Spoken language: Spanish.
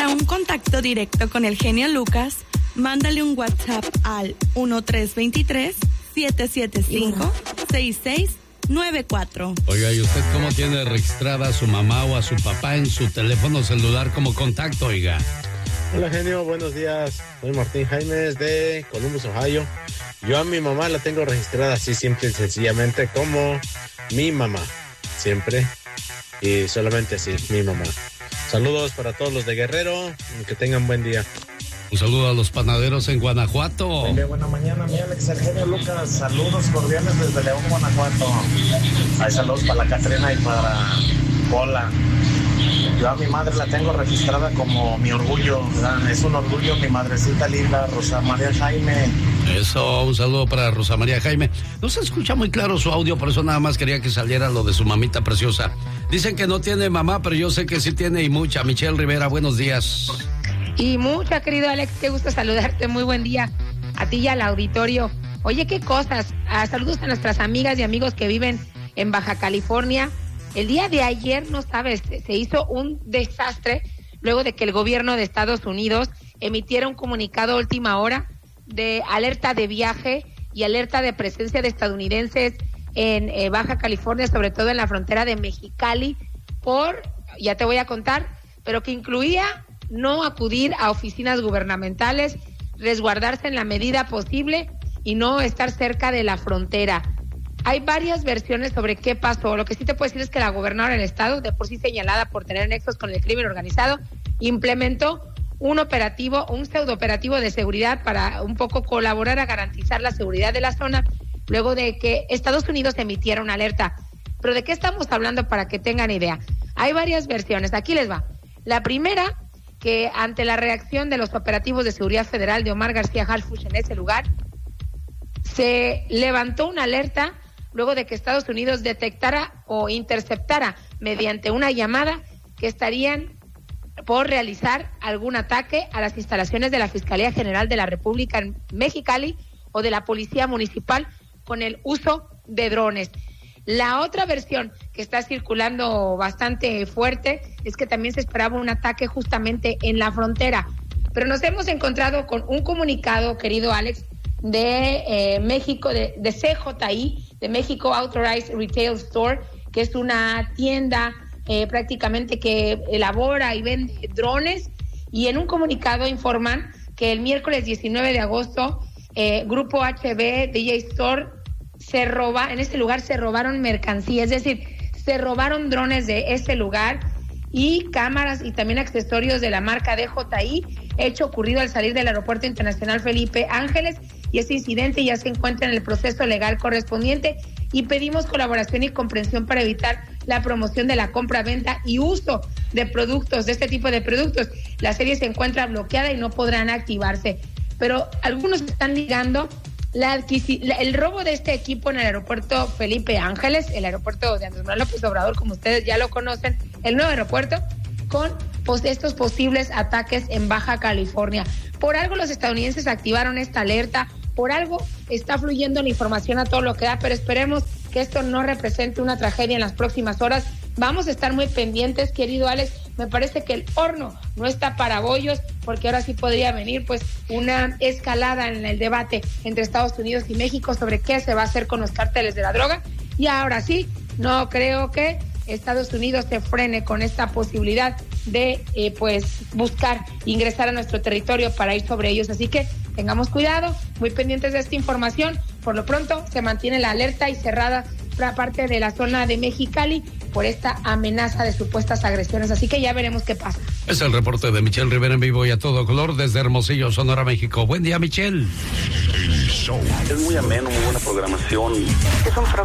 Para un contacto directo con el genio Lucas, mándale un WhatsApp al 1323-775-6694. Oiga, ¿y usted cómo tiene registrada a su mamá o a su papá en su teléfono celular como contacto, oiga? Hola, genio, buenos días. Soy Martín Jaimes de Columbus, Ohio. Yo a mi mamá la tengo registrada así, simple y sencillamente, como mi mamá. Siempre y solamente así, mi mamá. Saludos para todos los de Guerrero, que tengan buen día. Un saludo a los panaderos en Guanajuato. Buena mañana, mi Alex, el genio Lucas. Saludos cordiales desde León, Guanajuato. Hay saludos para la Catrina y para Pola. Yo a mi madre la tengo registrada como mi orgullo. Es un orgullo, mi madrecita linda, Rosa María Jaime. Eso, un saludo para Rosa María Jaime. No se escucha muy claro su audio, por eso nada más quería que saliera lo de su mamita preciosa. Dicen que no tiene mamá, pero yo sé que sí tiene y mucha. Michelle Rivera, buenos días. Y mucha, querido Alex, qué gusto saludarte. Muy buen día a ti y al auditorio. Oye, qué cosas. Saludos a nuestras amigas y amigos que viven en Baja California. El día de ayer, no sabes, se hizo un desastre luego de que el gobierno de Estados Unidos emitiera un comunicado a última hora de alerta de viaje y alerta de presencia de estadounidenses en Baja California, sobre todo en la frontera de Mexicali, ya te voy a contar, pero que incluía no acudir a oficinas gubernamentales, resguardarse en la medida posible y no estar cerca de la frontera. Hay varias versiones sobre qué pasó. Lo que sí te puedo decir es que la gobernadora del estado, de por sí señalada por tener nexos con el crimen organizado, implementó un pseudo-operativo de seguridad para un poco colaborar a garantizar la seguridad de la zona, luego de que Estados Unidos emitiera una alerta. Pero ¿de qué estamos hablando para que tengan idea? Hay varias versiones. Aquí les va. La primera, que ante la reacción de los operativos de seguridad federal de Omar García Harfuch en ese lugar, se levantó una alerta luego de que Estados Unidos detectara o interceptara mediante una llamada que estarían por realizar algún ataque a las instalaciones de la Fiscalía General de la República en Mexicali o de la Policía Municipal con el uso de drones. La otra versión que está circulando bastante fuerte es que también se esperaba un ataque justamente en la frontera. Pero nos hemos encontrado con un comunicado, querido Alex, de México, de CJI, de México Authorized Retail Store, que es una tienda prácticamente que elabora y vende drones, y en un comunicado informan que el miércoles 19 de agosto, Grupo HB, DJ Store, en este lugar se robaron mercancía, es decir, se robaron drones de ese lugar y cámaras y también accesorios de la marca DJI, hecho ocurrido al salir del Aeropuerto Internacional Felipe Ángeles, y este incidente ya se encuentra en el proceso legal correspondiente y pedimos colaboración y comprensión para evitar la promoción de la compra, venta y uso de productos, de este tipo de productos. La serie se encuentra bloqueada y no podrán activarse, pero algunos están ligando el robo de este equipo en el aeropuerto Felipe Ángeles, el aeropuerto de Andrés Manuel López Obrador, como ustedes ya lo conocen, el nuevo aeropuerto, con estos posibles ataques en Baja California. Por algo los estadounidenses activaron esta alerta, por algo está fluyendo la información a todo lo que da, pero esperemos que esto no represente una tragedia en las próximas horas. Vamos a estar muy pendientes, querido Alex. Me parece que el horno no está para bollos, porque ahora sí podría venir pues una escalada en el debate entre Estados Unidos y México sobre qué se va a hacer con los cárteles de la droga. Y ahora sí, no creo que Estados Unidos se frene con esta posibilidad de buscar ingresar a nuestro territorio para ir sobre ellos. Así que tengamos cuidado, muy pendientes de esta información. Por lo pronto se mantiene la alerta y cerrada la parte de la zona de Mexicali por esta amenaza de supuestas agresiones, así que ya veremos qué pasa. Es el reporte de Michelle Rivera en vivo y a todo color desde Hermosillo, Sonora, México. Buen día, Michelle. Es muy ameno, muy buena programación. Es un programa